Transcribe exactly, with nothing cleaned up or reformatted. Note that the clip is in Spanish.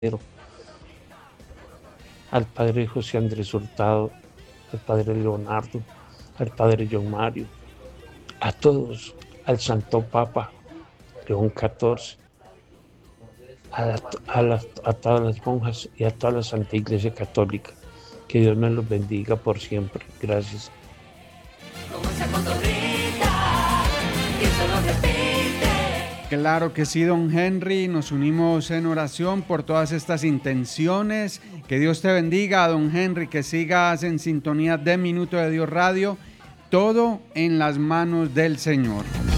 al padre José Andrés Hurtado, al padre Leonardo, al padre John Mario, a todos, al Santo Papa León catorce, a, la, a, la, a todas las monjas y a toda la Santa Iglesia Católica. Que Dios me los bendiga por siempre. Gracias. Claro que sí, don Henry, nos unimos en oración por todas estas intenciones. Que Dios te bendiga, don Henry, que sigas en sintonía de Minuto de Dios Radio. Todo en las manos del Señor.